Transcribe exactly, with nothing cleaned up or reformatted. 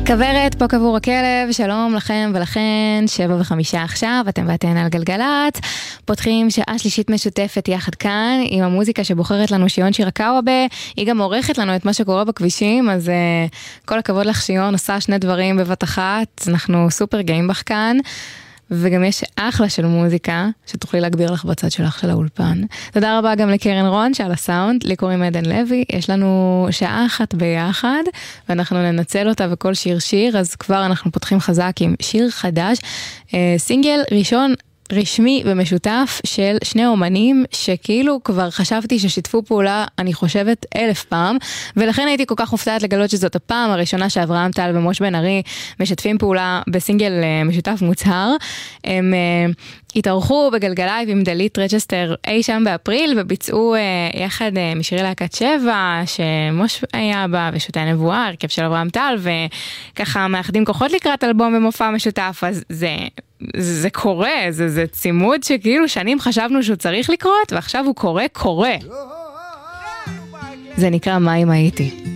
כברת, פה קבור הכלב, שלום לכם ולכן, שבע וחמישה עכשיו, אתם ואתן על גלגלת, פותחים שעה שלישית משותפת יחד כאן, עם המוזיקה שבוחרת לנו שיון שירקאווה, היא גם עורכת לנו את מה שקורה בכבישים, אז uh, כל הכבוד לך שיון, עושה שני דברים בבת אחת, אנחנו סופר גאים בך כאן, וגם יש אחלה של מוזיקה, שתוכלי להגביר לך בצד שלך של האולפן. תודה רבה גם לקרן רון שעל הסאונד, לי קוראים עדן לוי, יש לנו שעה אחת ביחד, ואנחנו ננצל אותה וכל שיר שיר, אז כבר אנחנו פותחים חזק עם שיר חדש, סינגל ראשון רשמי ומשותף של שני אומנים שכאילו כבר חשבתי ששיתפו פעולה, אני חושבת אלף פעם, ולכן הייתי כל כך הופתעת לגלות שזאת הפעם הראשונה שאברהם טל ומוש בן ארי משתפים פעולה בסינגל משותף מוצהר. הם uh, התארחו בגלגלייב עם דלית רג'סטר אי שם באפריל, וביצעו uh, יחד uh, משירי להקת שבע, שמוש היה בה ושוטי הנבואה, הרכב של אברהם טל, וככה מאחדים כוחות לקראת אלבום ומופע משותף, אז זה... זה קורה, זה, זה צימוד שכאילו שנים חשבנו שהוא צריך לקרות, ועכשיו הוא קורה, קורה. זה נקרא מים הייתי.